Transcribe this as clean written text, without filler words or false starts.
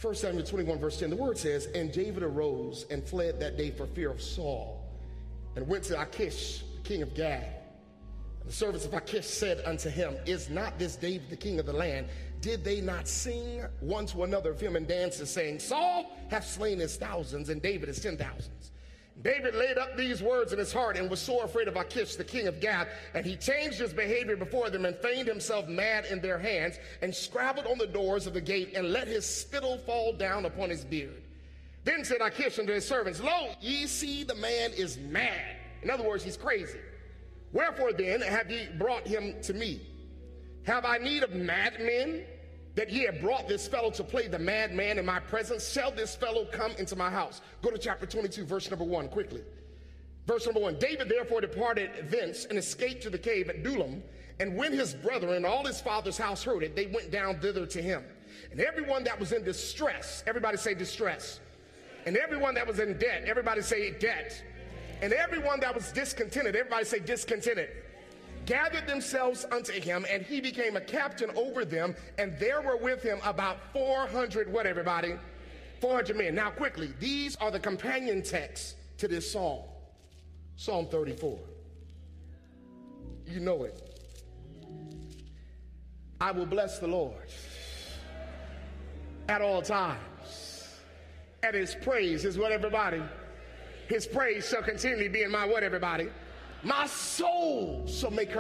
1 Samuel 21 verse 10, the word says, and David arose and fled that day for fear of Saul, and went to Achish, the king of Gath. And the servants of Achish said unto him, is not this David the king of the land? Did they not sing one to another of him in dances, saying, Saul hath slain his thousands, and David his 10,000s? David laid up these words in his heart and was sore afraid of Achish, the king of Gath, and he changed his behavior before them and feigned himself mad in their hands and scrabbled on the doors of the gate and let his spittle fall down upon his beard. Then said Achish unto his servants, lo, ye see the man is mad. In other words, he's crazy. Wherefore then have ye brought him to me? Have I need of madmen, that ye have brought this fellow to play the madman in my presence? Shall this fellow come into my house? Go to chapter 22, verse number 1, quickly. Verse number 1, David therefore departed thence and escaped to the cave at Adullam. And when his brethren and all his father's house heard it, they went down thither to him. And everyone that was in distress, everybody say distress. And everyone that was in debt, everybody say debt. And everyone that was discontented, everybody say discontented, gathered themselves unto him, and he became a captain over them, and there were with him about 400, what everybody? 400 men. Now quickly, these are the companion texts to this psalm. Psalm 34. You know it. I will bless the Lord at all times, and his praise is what everybody? His praise shall continually be in my what everybody? My soul shall make her